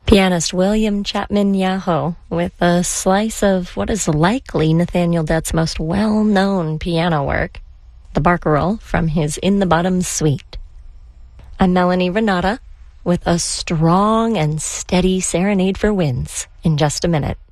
Pianist William Chapman Yahoo with a slice of what is likely Nathaniel Dett's most well-known piano work, the Barcarolle from his In the Bottom Suite. I'm Melanie Renata with a strong and steady serenade for winds in just a minute.